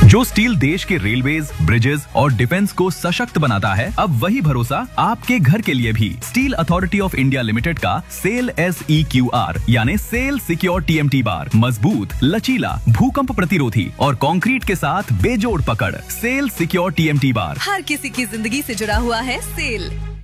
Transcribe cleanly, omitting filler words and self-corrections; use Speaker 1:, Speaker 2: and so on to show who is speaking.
Speaker 1: जो स्टील देश के रेलवेज, ब्रिजेस और डिफेंस को सशक्त बनाता है, अब वही भरोसा आपके घर के लिए भी। Steel authority of India limited का सेल SEQR यानी सेल सिक्योर TMT बार मजबूत, लचीला, भूकंप प्रतिरोधी और कंक्रीट के साथ बेजोड़ पकड़। सेल सिक्योर TMT बार
Speaker 2: हर किसी की जिंदगी से जुड़ा हुआ है। सेल।